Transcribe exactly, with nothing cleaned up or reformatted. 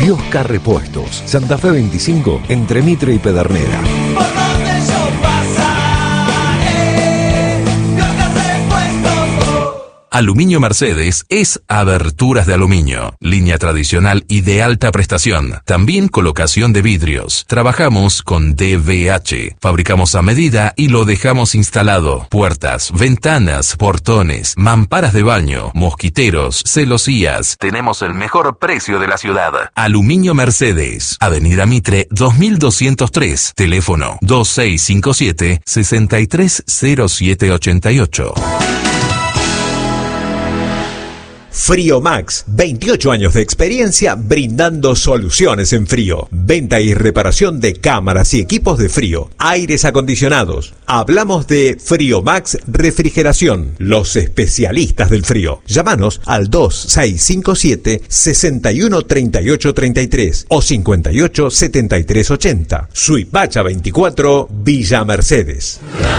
Biosca Repuestos, Santa Fe veinticinco, entre Mitre y Pedernera. Aluminio Mercedes es aberturas de aluminio, línea tradicional y de alta prestación. También colocación de vidrios. Trabajamos con D V H. Fabricamos a medida y lo dejamos instalado. Puertas, ventanas, portones, mamparas de baño, mosquiteros, celosías. Tenemos el mejor precio de la ciudad. Aluminio Mercedes, Avenida Mitre dos mil doscientos tres. Teléfono dos seis cinco siete, seis tres cero siete ocho ocho. Friomax, veintiocho años de experiencia brindando soluciones en frío. Venta y reparación de cámaras y equipos de frío, aires acondicionados. Hablamos de Friomax Refrigeración, los especialistas del frío. Llámanos al dos seis cinco siete, seis uno tres ocho tres tres o cinco ocho siete tres ocho cero. Suipacha veinticuatro, Villa Mercedes.